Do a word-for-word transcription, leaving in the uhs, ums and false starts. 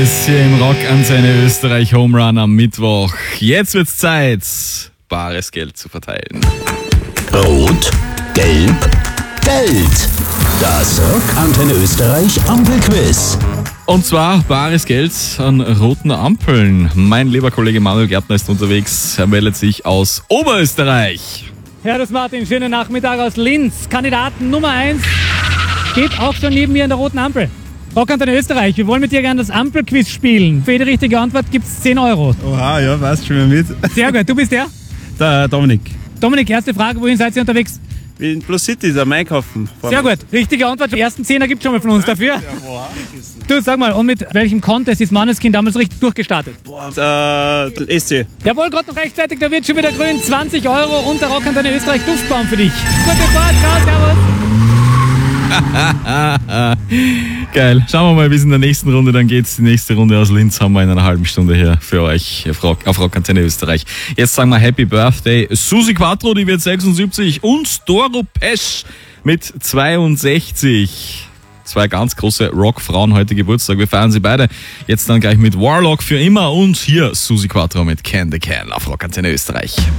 Ist hier im Rockantenne Österreich Home Run am Mittwoch. Jetzt wird's Zeit, bares Geld zu verteilen. Rot, Gelb, Geld. Das Rockantenne Österreich Ampelquiz. Und zwar bares Geld an roten Ampeln. Mein lieber Kollege Manuel Gärtner ist unterwegs. Er meldet sich aus Oberösterreich. Herr das Martin, schönen Nachmittag aus Linz. Kandidaten Nummer eins steht auch schon neben mir an der roten Ampel. Rockantenne Österreich, wir wollen mit dir gerne das Ampelquiz spielen. Für jede richtige Antwort gibt es zehn Euro. Oha, ja, passt schon mal mit. Sehr gut, du bist der? Der Dominik. Dominik, erste Frage, wohin seid ihr unterwegs? In Plus City, am Einkaufen. Sehr gut, richtige Antwort. Die ersten Zehner gibt es schon mal von uns dafür. Du, sag mal, und mit welchem Contest ist Måneskin damals richtig durchgestartet? Boah, äh, S C. Jawohl, gerade noch rechtzeitig, da wird schon wieder grün. zwanzig Euro und der Rockantenne Österreich Duftbaum für dich. Gute Fahrt, ciao, servus. Geil. Schauen wir mal, wie es in der nächsten Runde dann geht. Die nächste Runde aus Linz haben wir in einer halben Stunde hier für euch auf, Rock, auf Rockantenne Österreich. Jetzt sagen wir Happy Birthday Susi Quattro, die wird sechsundsiebzig, und Doro Pesch mit zweiundsechzig. Zwei ganz große Rockfrauen heute Geburtstag. Wir feiern sie beide. Jetzt dann gleich mit Warlock für immer und hier Susi Quattro mit Can the Can auf Rockantenne Österreich.